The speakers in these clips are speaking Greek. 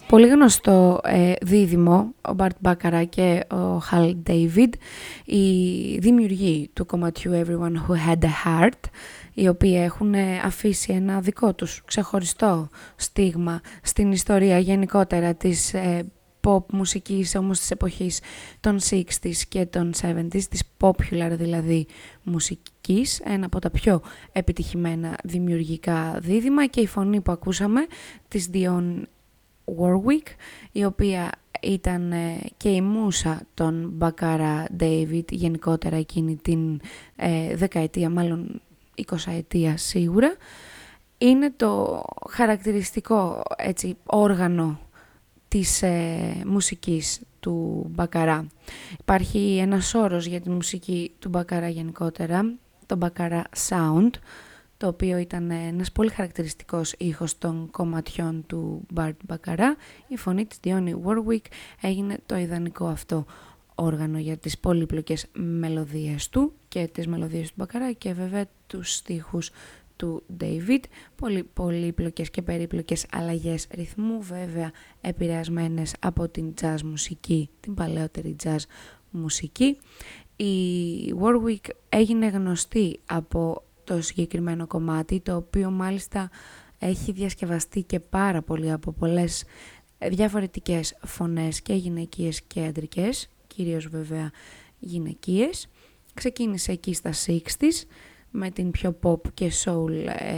πολύ γνωστό δίδυμο, ο Burt Bacharach και ο Hal David, οι δημιουργοί του κομματιού Everyone Who Had a Heart, οι οποίοι έχουν αφήσει ένα δικό τους ξεχωριστό στίγμα στην ιστορία γενικότερα της pop μουσικής, όμως της εποχής των 60s και των 70s, της popular δηλαδή μουσικής, ένα από τα πιο επιτυχημένα δημιουργικά δίδυμα, και η φωνή που ακούσαμε της Dionne Warwick, η οποία ήταν και η μούσα των Bacharach David γενικότερα εκείνη την δεκαετία, μάλλον 20ετία σίγουρα. Είναι το χαρακτηριστικό έτσι όργανο της μουσικής του Bacharach. Υπάρχει ένας όρος για τη μουσική του Bacharach γενικότερα, το Bacharach Sound, το οποίο ήταν ένας πολύ χαρακτηριστικός ήχος των κομματιών του Burt Bacharach. Η φωνή της Dionne Warwick έγινε το ιδανικό αυτό όργανο για τις πολύπλοκες μελωδίες του και τις μελωδίες του Bacharach και βέβαια τους στίχους του David, πολύ πολύπλοκες και περίπλοκες αλλαγές ρυθμού, βέβαια επηρεασμένες από την jazz μουσική, την παλαιότερη jazz μουσική. Η Warwick έγινε γνωστή από το συγκεκριμένο κομμάτι, το οποίο μάλιστα έχει διασκευαστεί και πάρα πολύ από πολλές διαφορετικές φωνές και γυναικείες και αντρικές, κυρίως βέβαια γυναικείες. Ξεκίνησε εκεί στα 60s με την πιο pop και soul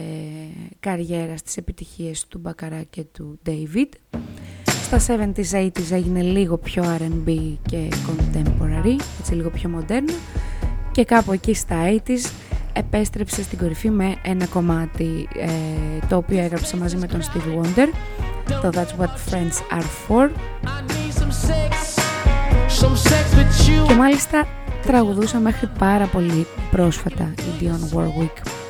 καριέρα στις επιτυχίες του Bacharach και του David. Στα 70s, 80s έγινε λίγο πιο R&B και contemporary, έτσι λίγο πιο μοντέρνο, και κάπου εκεί στα 80s επέστρεψε στην κορυφή με ένα κομμάτι το οποίο έγραψε μαζί με τον Stevie Wonder, το That's What Friends Are For, και μάλιστα τραγουδούσα μέχρι πάρα πολύ πρόσφατα η Dionne Warwick.